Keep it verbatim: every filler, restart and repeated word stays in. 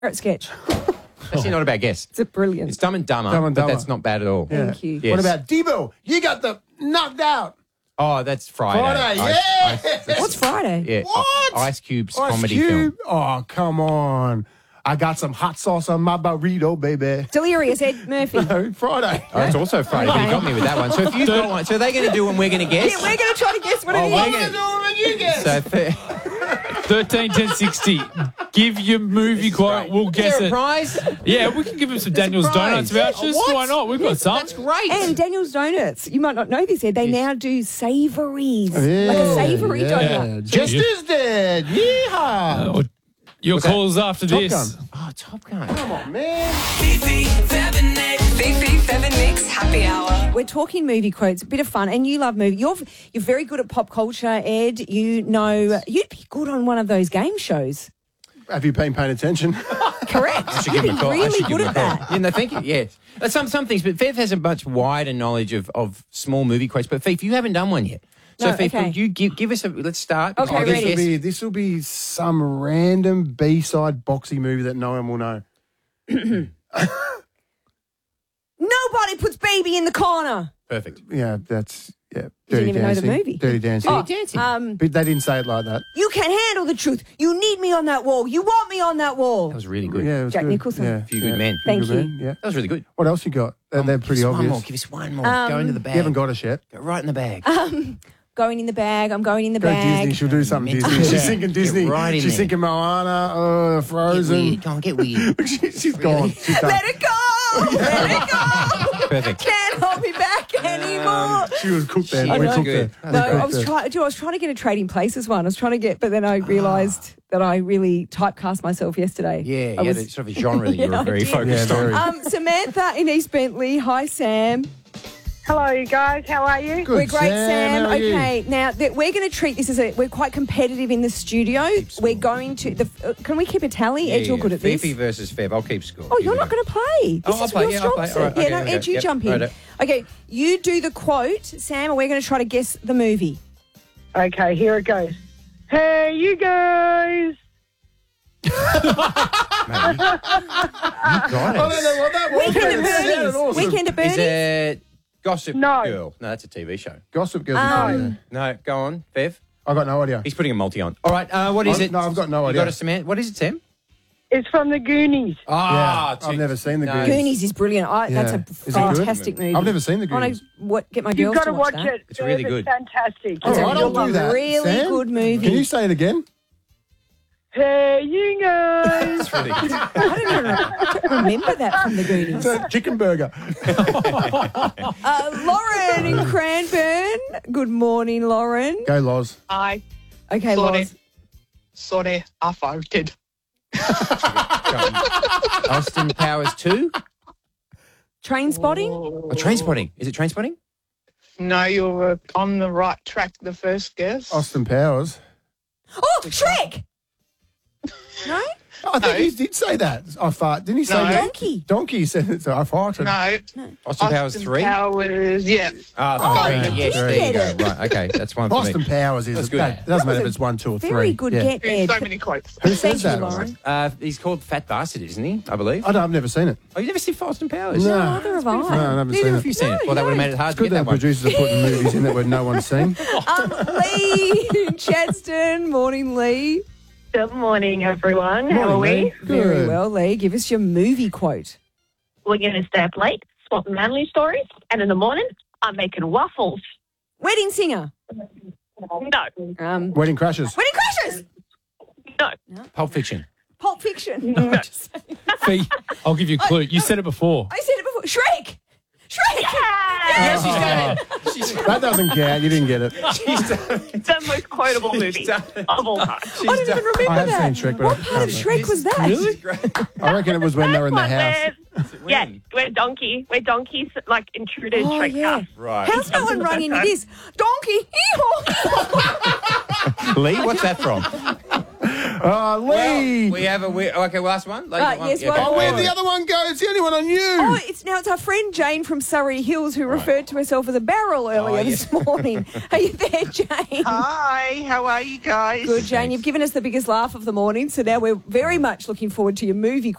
sketch. Actually, not a bad guess. It's a brilliant. It's Dumb and Dumber, Dumb and but Dumber. that's not bad at all. Yeah. Thank you. Yes. What about Debo? You got the knocked out. Oh, that's Friday. Friday, Ice- yeah. Ice- that's- What's Friday? Yeah. What? Ice Cube's Ice comedy Cube? film. Oh, come on. I got some hot sauce on my burrito, baby. Delirious Ed Murphy. No, Friday. Oh, it's also Friday, but you Okay. got me with that one. So if you've got one, so are they going to do one we're going to guess? Yeah, we're going to try to guess what Oh, it we're is. gonna- doing you guess. So fair. thirteen ten sixty. Give your movie quote. Great. We'll Is guess there a it. prize? Yeah, we can give him some Daniel's prize. Donuts vouchers. What? Why not? We've got some. That's great. And Daniel's Donuts. You might not know this, Ed. They now do savouries. Yeah, like a savoury yeah. donut. Just Yeah. as dead. Yeehaw. Uh, Your What's that? calls after Top this. Gun. Oh, Top Gun. Come on, man. Fifi, Fab and Nick. Fifi, Fab and Nick's Happy Hour. We're talking movie quotes, a bit of fun, and you love movie. You're you're very good at pop culture, Ed. You know you'd be good on one of those game shows. Have you been paying attention? Correct. I should You'd give be him a call. I really should give good him at a call. that. Yeah, no, thank you. Yes. Uh, Some some things, but Fev has a much wider knowledge of, of small movie quotes. But Fev, you haven't done one yet. So No, Fev, okay. you give give us a. Let's start. Okay, I'll ready. This will guess. be this will be some random B-side boxy movie that no one will know. Nobody puts baby in the corner. Perfect. Yeah, that's yeah. You didn't Dirty even know the Dancing. movie. Dirty Dancing. Oh, Dancing. um, But they didn't say it like that. you can handle the truth. You need me on that wall. You want me on that wall. That was really good. Yeah, it was Jack good. Nicholson. Yeah, A few yeah. good men. Thank Good you. man, Yeah. That was really good. What else you got? Uh, they're Give pretty us obvious. One more. Give us one more. Um, Go into the bag. You haven't got us yet. Go right in the bag. Going in the bag. I'm going in the Go bag. Disney. She'll do something Mental. Disney. She's Yeah. thinking Get Disney. right in She's there. thinking Moana, uh, Get Frozen. weird. Go on, get weird. She- She's gone. She's done. Let it go. Let it go. Perfect. Can't hold me back anymore. She was cooked then. She We was cooked good. her. No, We I cooked was her. trying. I was trying to get a Trading Places one. I was trying to get, but then I realised that I really typecast myself yesterday. Yeah, I you had was- a sort of a genre that you Yeah, I were very did. focused Yeah, on. very. Um, Samantha in East Bentley. Hi, Sam. Hello, you guys. How are you? Good, We're great, Sam. How are you? Okay, now that we're going to treat this as a. We're quite competitive in the studio. We're going to. The, uh, can we keep a tally? Yeah, Ed, you're yeah. good at this. Fifi versus Feb. I'll keep score. Oh, Here you're we not go. going to play. This Oh, I'll is play. your Yeah, I'll strong play. suit. All right, Yeah, okay, no, okay. Ed, you Yep, jump in. righto. Okay, you do the quote, Sam, and we're going to try to guess the movie. Okay, here it goes. Hey, you guys. Mate, you, you got I don't it. know what that was. Weekend at but it sounded Bernie's. awesome. Weekend at Is Bernie's. it Gossip No. Girl? No, that's a T V show. Gossip Girl. Um, No, go on, Fev. I got no idea. He's putting a multi on. All right, uh, what is I- it? no, I've got no You idea. got a Samantha? What is it, Sam? It's from the Goonies. Ah, Yeah, I've never seen the no. Goonies. Goonies is brilliant. I, Yeah. That's a Is it good? fantastic movie. I've never seen the I wanna Goonies. what, get my You've girls got to watch that. it. It's really good. fantastic. All It's a right, I'll real- do that. really Sam? good movie. Can you say it again? Hey, you guys. It's really good. I don't even I don't remember that from the Goonies. It's a chicken burger. Uh, Lauren in Cranbourne. Good morning, Lauren. Go, Loz. I Okay, Sorry. Loz. sorry, I voted. Austin Powers two? Train spotting. Oh, Train Spotting. Is it Train Spotting? No, you were on the right track the first guess. Austin Powers. Oh, Shrek. No, I think he did say that. I fart. Didn't he say No. that? Donkey. Donkey said it. So I farted. No. Austin Powers Austin three? Powers, yeah. Ah, Oh, three. you Yes, did there you get go. it. Right, okay, that's one for Austin me. Powers is. That's good. That, it doesn't matter was if it's one, two, or very three. good Yeah. get, Ed. So many quotes. Who Thank says you, that? Lauren. Uh, he's called Fat Bastard, isn't he? I believe. I don't, I've never seen it. Oh, you've never seen Austin Powers? No. Neither have I. No, I've never Neither seen have you it. seen it. Well, that would have made it hard It's to good get that that one. producers are putting movies in that where no one's seen. Um, Lee in Chadstone. Morning, Lee. Good morning, everyone. How are Morning, we? Lee. Very Good. well, Lee. Give us your movie quote. We're going to stay up late, swap manly stories, and in the morning, I'm making waffles. Wedding Singer. No, Um, Wedding Crashers. Wedding Crashers. no. Pulp Fiction. Pulp Fiction. No, I'm just saying. Fee, I'll give you a clue. You said it before. I said it before. Shrek. Shrek. Yes, she's done it. She's, That doesn't count. You didn't get it. she's done it. The most quotable movie done it. of all time. She's I don't done even remember I have that. seen Shrek, but what I part of can't Shrek was that? Really? I reckon it was when they were in the That's house. what we're- Yeah, we're donkey. We're donkeys, like intruders. Oh, Shrek yeah. house. Right. How's no one rung into this? Donkey. Hee-haw. Lee, what's that from? Uh, Lee. Well, we have a we, okay. Last one. Last Uh, one. yes, Yeah, one okay. oh, where'd the other one go? It's the only one on you. Oh, it's now it's our friend Jane from Surrey Hills who referred to herself as a barrel earlier Oh, this yes. morning. Are you there, Jane? Hi, how are you guys? Good, Jane. You've given us the biggest laugh of the morning, so now we're very much looking forward to your movie